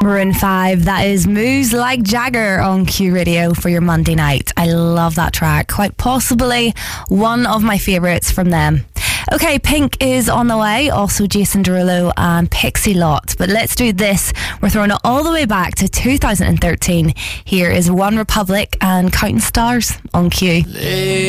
Maroon 5, that is Moves Like Jagger on Q Radio for your Monday night. I love that track, quite possibly one of my favourites from them. Okay, Pink is on the way, also Jason Derulo and Pixie Lott. But let's do this. We're throwing it all the way back to 2013. Here is One Republic and Counting Stars on Q.